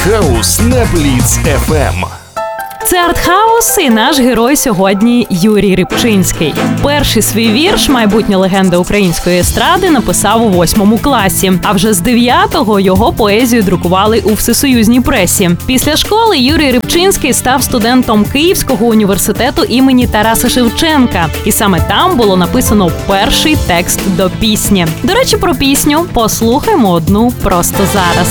артхаус на Бліц FM. Це артхаус і наш герой сьогодні Юрій Рибчинський. Перший свій вірш майбутня легенда української естради написав у 8 класі, а вже з 9-го його поезію друкували у всесоюзній пресі. Після школи Юрій Рибчинський став студентом Київського університету імені Тараса Шевченка. І саме там було написано перший текст до пісні. До речі, про пісню послухаймо одну просто зараз.